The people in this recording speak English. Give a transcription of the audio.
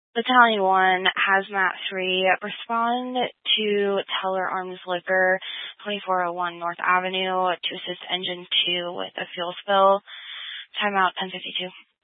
Battalion 1, Hazmat 3, respond to Teller Arms Liquor, 2401 North Avenue, to assist Engine 2 with a fuel spill. Timeout 10:52.